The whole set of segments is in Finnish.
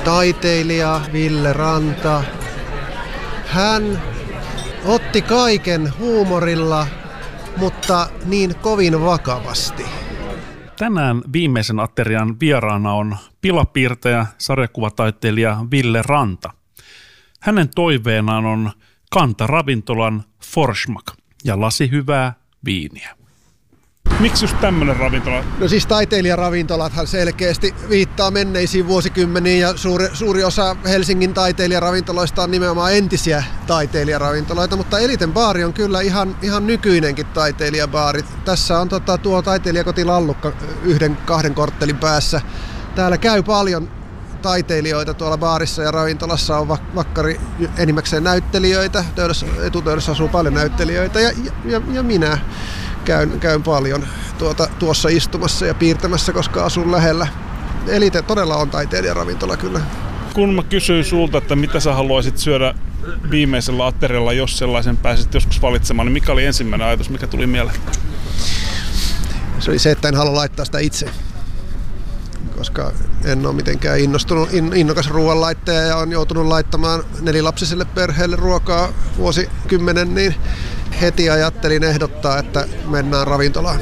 taiteilija Ville Ranta. Hän otti kaiken huumorilla, mutta niin kovin vakavasti. Tänään viimeisen aterian vieraana on pilapiirtäjä, sarjakuvataiteilija Ville Ranta. Hänen toiveenaan on Kanta-ravintolan Forsmak ja lasi hyvää viiniä. Miksi just tämmöinen ravintola? No siis taiteilijaravintolathan selkeästi viittaa menneisiin vuosikymmeniin ja suuri osa Helsingin taiteilijaravintoloista on nimenomaan entisiä taiteilijaravintoloita, mutta Eliten baari on kyllä ihan nykyinenkin taiteilijabaari. Tässä on tuo taiteilijakoti Lallukka 1-2 korttelin päässä. Täällä käy paljon taiteilijoita tuolla baarissa ja ravintolassa on vakkari enimmäkseen näyttelijöitä. Etutöydessä asuu paljon näyttelijöitä ja minä käyn paljon tuossa istumassa ja piirtämässä, koska asun lähellä. Elite todella on taiteilijaravintola kyllä. Kun mä kysyin sulta, että mitä sä haluaisit syödä viimeisellä aterialla, jos sellaisen pääsit joskus valitsemaan, niin mikä oli ensimmäinen ajatus, mikä tuli mieleen? Se oli se, että en halua laittaa sitä itse, koska en ole mitenkään innokas ruoanlaittaja ja on joutunut laittamaan 4-lapsiselle perheelle ruokaa vuosikymmenen, niin heti ajattelin ehdottaa, että mennään ravintolaan.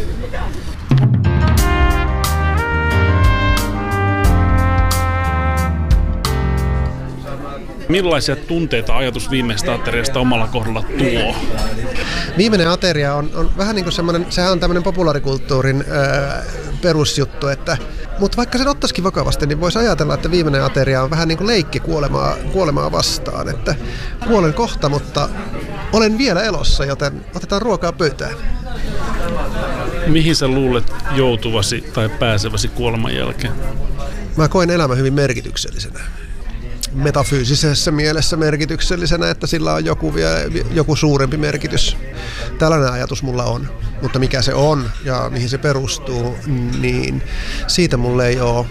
Millaisia tunteita ajatus viimeisestä ateriasta omalla kohdalla tuo? Viimeinen ateria on vähän niin kuin semmoinen, sehän on tämmöinen populaarikulttuurin perusjuttu, mutta vaikka sen ottaisikin vakavasti, niin voisi ajatella, että viimeinen ateria on vähän niin kuin leikki kuolemaa vastaan. Että kuolen kohta, mutta olen vielä elossa, joten otetaan ruokaa pöytään. Mihin sä luulet joutuvasi tai pääseväsi kuoleman jälkeen? Mä koen elämän hyvin merkityksellisenä. Metafyysisessä mielessä merkityksellisenä, että sillä on joku suurempi merkitys. Tällainen ajatus mulla on, mutta mikä se on ja mihin se perustuu, niin siitä mulla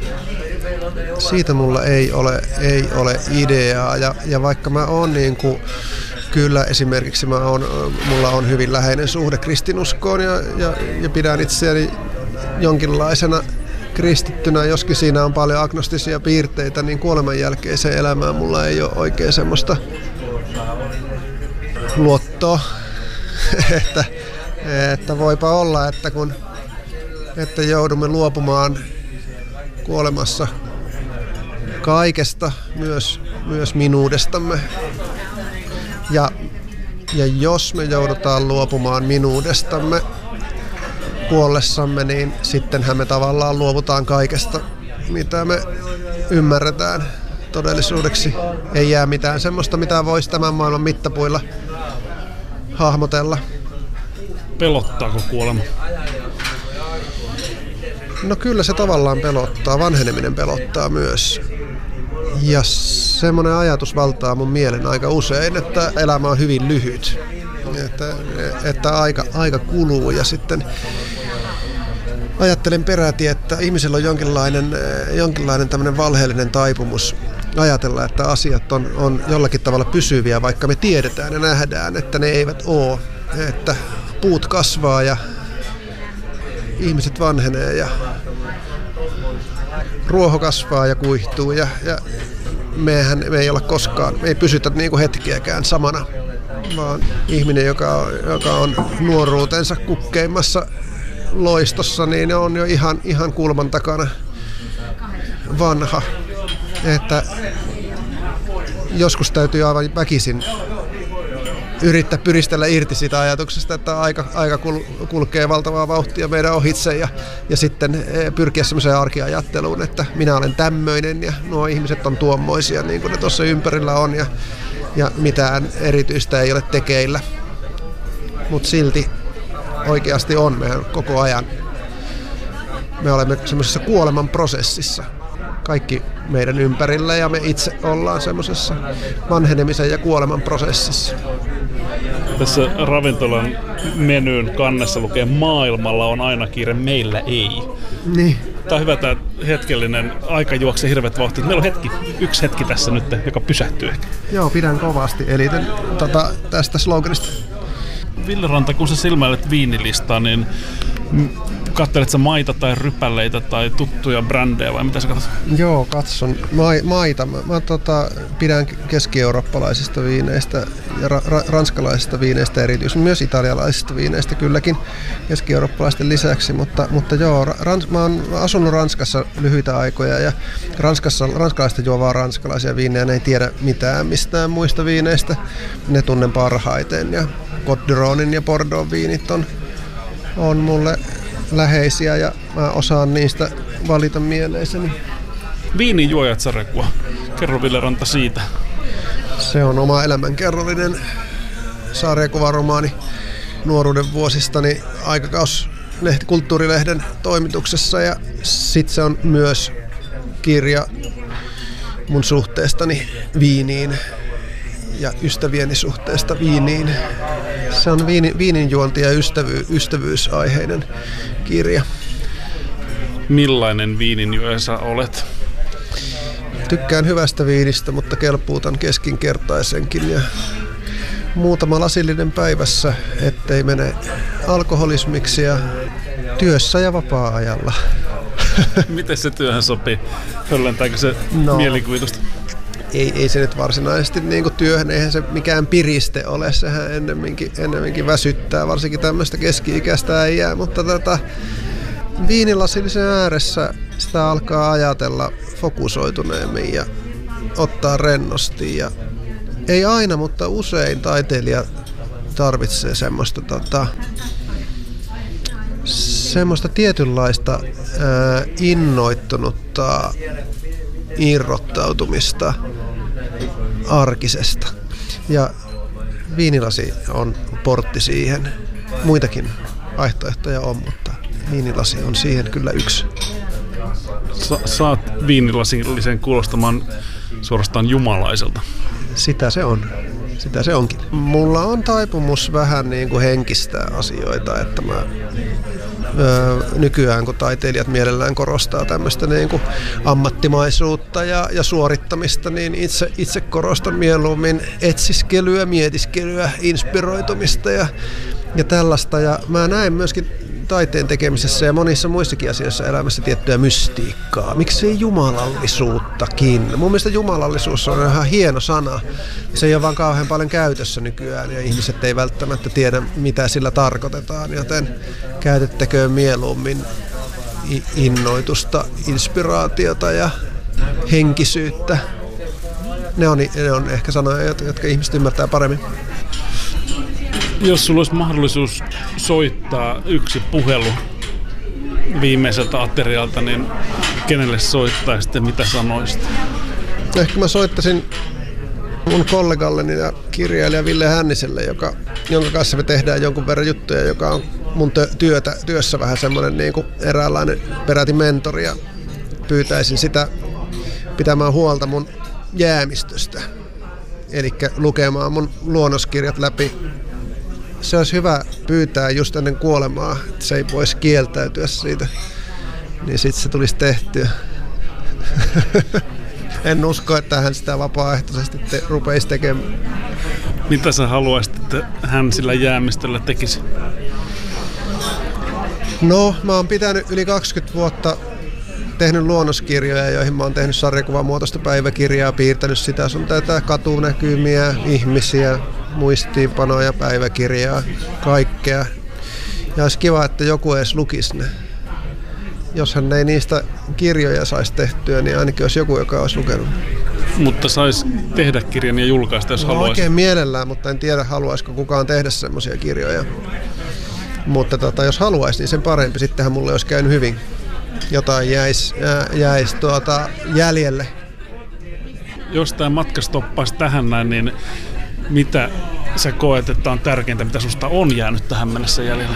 ei ole ideaa. Ja vaikka mä oon niin kuin, kyllä esimerkiksi mulla on hyvin läheinen suhde kristinuskoon ja pidän itseäni jonkinlaisena kristittynä, joskin siinä on paljon agnostisia piirteitä, niin kuoleman jälkeiseen elämään mulla ei ole oikein semmoista luottoa, että voipa olla, että joudumme luopumaan kuolemassa kaikesta, myös minuudestamme. Ja jos me joudutaan luopumaan minuudestamme kuollessamme, niin sittenhän me tavallaan luovutaan kaikesta, mitä me ymmärretään todellisuudeksi. Ei jää mitään semmoista, mitä voisi tämän maailman mittapuilla hahmotella. Pelottaako kuolema? No kyllä se tavallaan pelottaa. Vanheneminen pelottaa myös. Ja semmoinen ajatus valtaa mun mielen aika usein, että elämä on hyvin lyhyt. Että aika kuluu ja sitten ajattelen peräti, että ihmisellä on jonkinlainen tämmöinen valheellinen taipumus ajatella, että asiat on jollakin tavalla pysyviä, vaikka me tiedetään ja nähdään, että ne eivät ole. Että puut kasvaa ja ihmiset vanhenee ja ruoho kasvaa ja kuihtuu ja me ei olla koskaan, me ei pysytä niin kuin hetkiäkään samana, vaan ihminen, joka on nuoruutensa kukkeimmassa loistossa, niin on jo ihan kulman takana vanha. Että joskus täytyy aivan väkisin yrittää pyristellä irti siitä ajatuksesta, että aika kulkee valtavaa vauhtia meidän ohitse ja sitten pyrkiä semmoiseen arkiajatteluun, että minä olen tämmöinen ja nuo ihmiset on tuommoisia niin kuin ne tuossa ympärillä on ja mitään erityistä ei ole tekeillä. Mutta silti oikeasti on meidän koko ajan. Me olemme semmoisessa kuoleman prosessissa. Kaikki meidän ympärillä ja me itse ollaan semmoisessa vanhenemisen ja kuoleman prosessissa. Tässä ravintolan menyyn kannessa lukee maailmalla on aina kiire, meillä ei. Niin. Tämä on hyvä tämä hetkellinen aika juoksee hirveät vauhtia. Meillä on yksi hetki tässä nyt, joka pysähtyy ehkä. Joo, pidän kovasti. Eli tästä sloganista. Ville Ranta, kun sä silmäilet viinilistaa, niin Katseletko sä maita tai rypäleitä tai tuttuja brändejä vai mitä sä katsot? Joo, katson maita. Mä pidän keski-eurooppalaisista viineistä ja ranskalaisista viineistä erityisesti, myös italialaisista viineistä kylläkin keski-eurooppalaisten lisäksi, mutta joo, mä oon asunut Ranskassa lyhyitä aikoja ja ranskalaista juo vaan ranskalaisia viinejä, ne ei tiedä mitään mistään muista viineistä, ne tunnen parhaiten ja Côte d'Ironin ja Bordeaux viinit on mulle läheisiä ja mä osaan niistä valita mieleiseni. Viinijuojat sarjakua. Kerro Ville Ranta siitä. Se on oma elämänkerrallinen sarjakuvaromaani nuoruuden vuosistani Kulttuurilehden toimituksessa ja sit se on myös kirja mun suhteestani viiniin ja ystävieni suhteesta viiniin. Se on viininjuonti ja ystävyysaiheinen kirja. Millainen viininjuoja sä olet? Tykkään hyvästä viinistä, mutta kelpuutan keskinkertaisenkin ja muutama lasillinen päivässä, ettei mene alkoholismiksi ja työssä ja vapaa-ajalla. Miten se työhön sopii? Höllentääkö se mielikuvitusta? Ei se nyt varsinaisesti niin kuin työhön, eihän se mikään piriste ole, sehän ennemminkin väsyttää, varsinkin tämmöistä keski-ikäistä äijää, mutta viinilasillisen ääressä sitä alkaa ajatella fokusoituneemmin ja ottaa rennosti ja ei aina, mutta usein taiteilija tarvitsee semmoista tietynlaista innoittunutta irrottautumista arkisesta. Ja viinilasi on portti siihen. Muitakin vaihtoehtoja on, mutta viinilasi on siihen kyllä yksi. Saat viinilasillisen kuulostamaan suorastaan jumalaiselta. Sitä se on. Sitä se onkin. Mulla on taipumus vähän niin kuin henkistää asioita, että mä nykyään kun taiteilijat mielellään korostaa tämmöistä niin kuin ammattimaisuutta ja suorittamista, niin itse korostan mieluummin etsiskelyä, mietiskelyä, inspiroitumista ja tällaista. Ja mä näen myöskin taiteen tekemisessä ja monissa muissakin asioissa elämässä tiettyä mystiikkaa. Miksei jumalallisuuttakin? Mun mielestä jumalallisuus on ihan hieno sana. Se ei ole vaan kauhean paljon käytössä nykyään ja ihmiset ei välttämättä tiedä, mitä sillä tarkoitetaan, joten käytettäköön mieluummin innoitusta, inspiraatiota ja henkisyyttä. Ne on ehkä sanoja, jotka ihmiset ymmärtää paremmin. Jos sulla olisi mahdollisuus soittaa yksi puhelu viimeiseltä aterialta, niin kenelle soittaisit ja mitä sanoisit? Ehkä mä soittaisin mun kollegalleni ja kirjailija Ville Hänniselle, jonka kanssa me tehdään jonkun verran juttuja, joka on mun työssä vähän semmoinen niin kuin eräänlainen peräti mentori, ja pyytäisin sitä pitämään huolta mun jäämistöstä, eli lukemaan mun luonnoskirjat läpi. Se olisi hyvä pyytää just ennen kuolemaa, että se ei voisi kieltäytyä siitä, niin sitten se tulisi tehtyä. En usko, että hän sitä vapaaehtoisesti rupeisi tekemään. Mitä sä haluaisit, että hän sillä jäämistöllä tekisi? No, mä oon pitänyt yli 20 vuotta tehnyt luonnoskirjoja, joihin mä oon tehnyt sarjakuvamuotoista päiväkirjaa, piirtänyt sitä sun tätä katunäkymiä, ihmisiä, muistiinpanoja, päiväkirjaa, kaikkea. Ja olisi kiva, että joku edes lukisi ne. Jos hän ei niistä kirjoja saisi tehtyä, niin ainakin olisi joku, joka olisi lukenut. Mutta saisi tehdä kirjan ja julkaista, jos haluaisi. Oikein mielellään, mutta en tiedä, haluaisiko kukaan tehdä semmoisia kirjoja. Mutta jos haluaisi, niin sen parempi. Sittenhän mulle olisi käynyt hyvin. Jotain jäisi jäljelle. Jos tämä matka stoppaisi tähän näin, niin mitä sä koet, että on tärkeintä, mitä susta on jäänyt tähän mennessä jäljellä?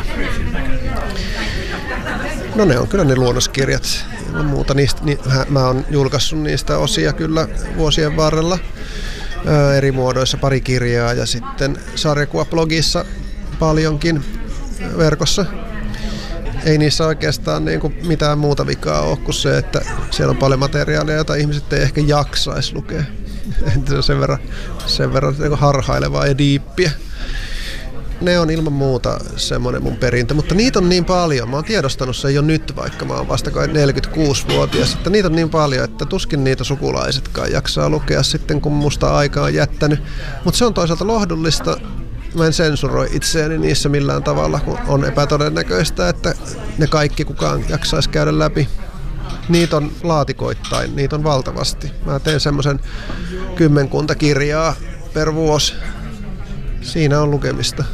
No ne on kyllä ne luonnoskirjat. Muuta mä oon julkaissut niistä osia kyllä vuosien varrella eri muodoissa, pari kirjaa ja sitten sarjakuvablogissa paljonkin verkossa. Ei niissä oikeastaan niin kuin mitään muuta vikaa ole kuin se, että siellä on paljon materiaalia, jota ihmiset ei ehkä jaksaisi lukea. Se on sen verran niin kuin harhailevaa ja diippiä. ne on ilman muuta semmoinen mun perintö, mutta niitä on niin paljon. Mä oon tiedostanut sen jo nyt, vaikka mä oon vasta 46-vuotias, että niitä on niin paljon, että tuskin niitä sukulaisetkaan jaksaa lukea sitten, kun musta aika on jättänyt. Mutta se on toisaalta lohdullista. Mä en sensuroi itseäni niissä millään tavalla, kun on epätodennäköistä, että ne kaikki kukaan jaksaisi käydä läpi. Niitä on laatikoittain, niitä on valtavasti. Mä teen semmoisen 10 kirjaa per vuosi. Siinä on lukemista.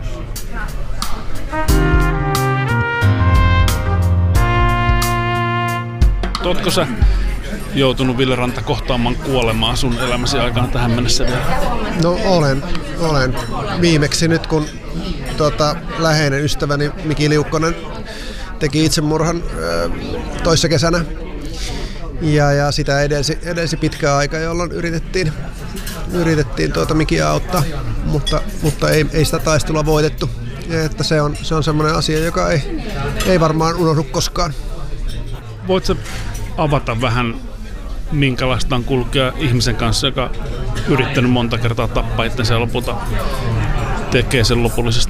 Ootko sä joutunut, Ville Ranta, kohtaamaan kuolemaa sun elämäsi aikana tähän mennessä vielä? No olen. Viimeksi nyt, kun läheinen ystäväni Miki Liukkonen teki itsemurhan toissa kesänä. Ja sitä edelsi pitkä aika, jolloin yritettiin Mikiä auttaa, mutta ei sitä taistelua voitettu. Ja että se on semmoinen asia, joka ei varmaan unohdu koskaan. Voitko avata vähän, minkälaista on kulkea ihmisen kanssa, joka yrittänyt monta kertaa tappaa itsensä ja lopulta tekee sen lopullisesti?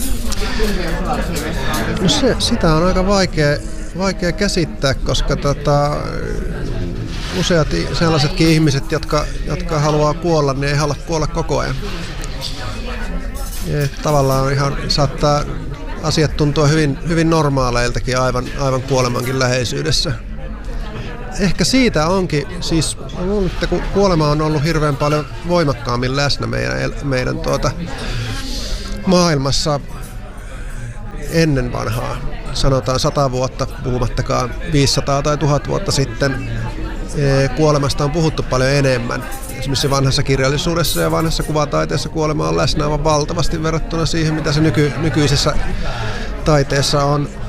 No sitä on aika vaikea käsittää, koska useat sellaisetkin ihmiset, jotka haluaa kuolla, niin ei halua kuolla koko ajan. Ja tavallaan saattaa asiat tuntua hyvin, hyvin normaaleiltakin aivan kuolemankin läheisyydessä. Ehkä siitä onkin, siis luulen, että kun kuolema on ollut hirveän paljon voimakkaammin läsnä meidän maailmassa ennen vanhaa, sanotaan 100 vuotta, puhumattakaan 500 tai 1000 vuotta sitten, kuolemasta on puhuttu paljon enemmän. Esimerkiksi vanhassa kirjallisuudessa ja vanhassa kuvataiteessa kuolema on läsnä aivan valtavasti verrattuna siihen, mitä se nykyisessä taiteessa on.